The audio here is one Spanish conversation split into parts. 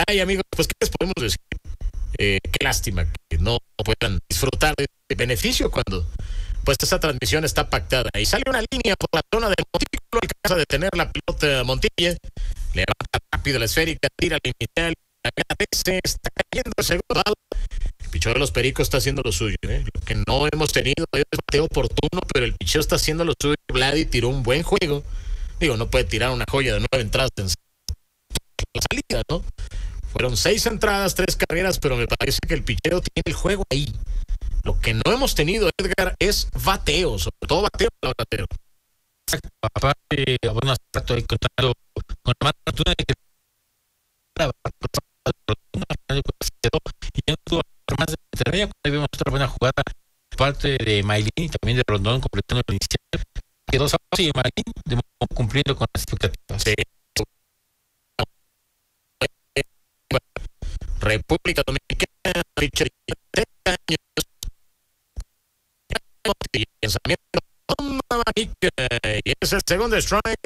Caray, amigos, pues, ¿qué les podemos decir? Qué lástima que no puedan disfrutar de este beneficio cuando pues esa transmisión está pactada. Y sale una línea por la zona del montículo, alcanza a detener la pelota Montilla, levanta rápido la esférica, tira la inicial, la agradece, está cayendo el segundo lado. El picheo de los Pericos está haciendo lo suyo, Lo que no hemos tenido es bateo oportuno, pero el picheo está haciendo lo suyo. Vladi tiró un buen juego. Digo, no puede tirar una joya de 9 entradas en la salida, ¿no? Fueron 6 entradas, 3 carreras, pero me parece que el picheo tiene el juego ahí. Lo que no hemos tenido, Edgar, es bateo, sobre todo bateo. Aparte, bueno, hace rato ahí contando con la fortuna de que y ya no tuvo más de Monterrey. Cuando vimos otra buena jugada parte de Maylin y también de Rondón completando el inicial. Quedó Sábado y Maylin cumpliendo con las expectativas. Sí. República Dominicana, Richard, 30 años. Y pensamiento, y es el segundo strike,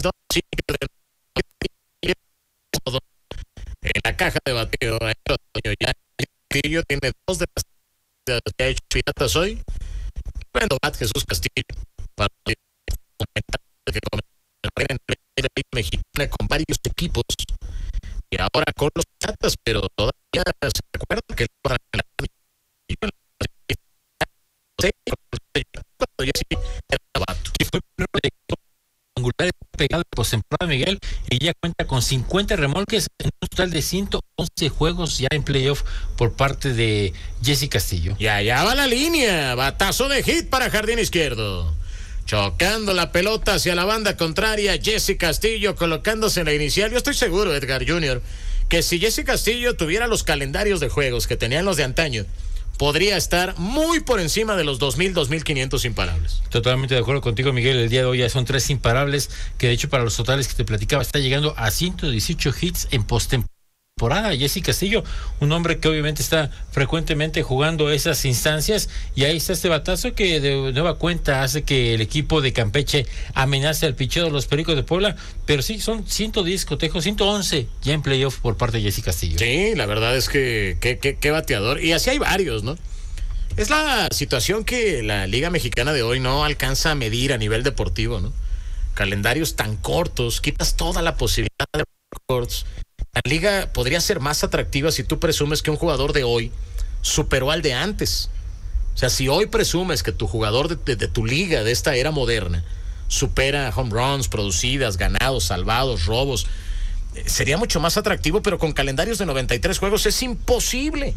en la caja de bateo. Ya Castillo tiene 2 de las que ha hecho piratas hoy. Bueno, Jesús Castillo para que en la Liga Mexicana con varios equipos y ahora con los Piratas, pero todavía se recuerda que cuando ya sí era novato. Y fue el primero de angular pegado de postemporada, Miguel, y ya cuenta con 50 remolques en un total de 111 juegos ya en playoff por parte de Jesse Castillo. Y allá va la línea, batazo de hit para jardín izquierdo. Chocando la pelota hacia la banda contraria, Jesse Castillo colocándose en la inicial. Yo estoy seguro, Edgar Jr., que si Jesse Castillo tuviera los calendarios de juegos que tenían los de antaño, podría estar muy por encima de los 2,000, 2,500 imparables. Totalmente de acuerdo contigo, Miguel. El día de hoy ya son 3 imparables, que de hecho para los totales que te platicaba está llegando a 118 hits en postemporada. Jesse Castillo, un hombre que obviamente está frecuentemente jugando esas instancias, y ahí está este batazo que de nueva cuenta hace que el equipo de Campeche amenace al picheo de los Pericos de Puebla. Pero sí, son 110 cotejos, 111 ya en playoff por parte de Jesse Castillo. Sí, la verdad es que qué bateador, y así hay varios, ¿no? Es la situación que la Liga Mexicana de hoy no alcanza a medir a nivel deportivo, ¿no? Calendarios tan cortos, quitas toda la posibilidad de récords. La liga podría ser más atractiva si tú presumes que un jugador de hoy superó al de antes. O sea, si hoy presumes que tu jugador de tu liga, de esta era moderna, supera home runs producidas, ganados, salvados, robos, sería mucho más atractivo, pero con calendarios de 93 juegos es imposible.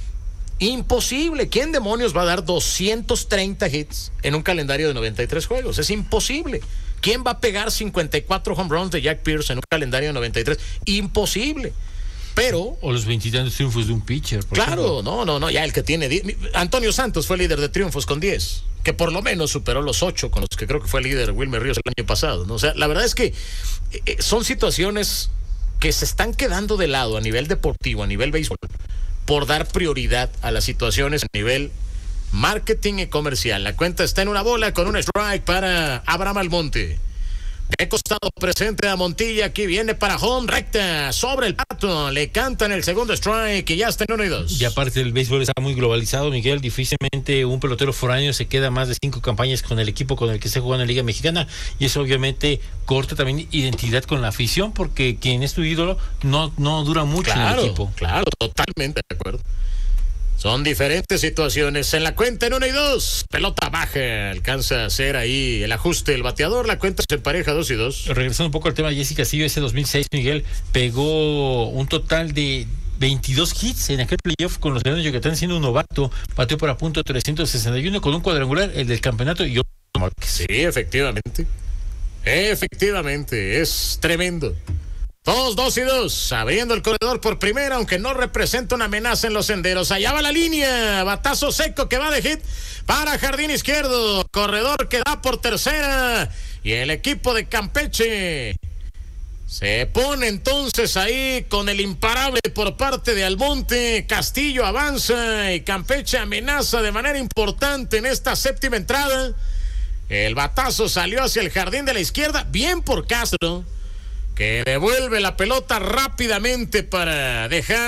Imposible. ¿Quién demonios va a dar 230 hits en un calendario de 93 juegos? Es imposible. ¿Quién va a pegar 54 home runs de Jack Pierce en un calendario de 93? Imposible. Pero... O los 20 triunfos de un pitcher. Claro, no, ya el que tiene 10. Antonio Santos fue líder de triunfos con 10, que por lo menos superó los 8 con los que creo que fue líder Wilmer Ríos el año pasado, ¿no? O sea, la verdad es que son situaciones que se están quedando de lado a nivel deportivo, a nivel béisbol, por dar prioridad a las situaciones a nivel marketing y comercial. La cuenta está en una bola con un strike para Abraham Almonte. De costado presente a Montilla, aquí viene para home, recta, sobre el pato, le cantan el segundo strike y ya está en 1-2. Y aparte el béisbol está muy globalizado, Miguel, difícilmente un pelotero foráneo se queda más de 5 campañas con el equipo con el que esté jugando en Liga Mexicana, y eso obviamente corta también identidad con la afición, porque quien es tu ídolo no dura mucho en el equipo. Claro, totalmente de acuerdo. Son diferentes situaciones. En la cuenta en 1-2. Pelota baja. Alcanza a hacer ahí el ajuste del bateador. La cuenta se empareja 2-2. Regresando un poco al tema de Jesse Castillo, ese 2006, Miguel, pegó un total de 22 hits en aquel playoff con los Leones de Yucatán, siendo un novato. Bateó por a punto 361 con un cuadrangular, el del campeonato y otro. Sí, efectivamente. Es tremendo. 2-2. Abriendo el corredor por primera, aunque no representa una amenaza en los senderos. Allá va la línea. Batazo seco que va de hit para jardín izquierdo. Corredor que da por tercera. Y el equipo de Campeche se pone entonces ahí con el imparable por parte de Almonte. Castillo avanza y Campeche amenaza de manera importante en esta séptima entrada. El batazo salió hacia el jardín de la izquierda. Bien por Castro, que devuelve la pelota rápidamente para dejar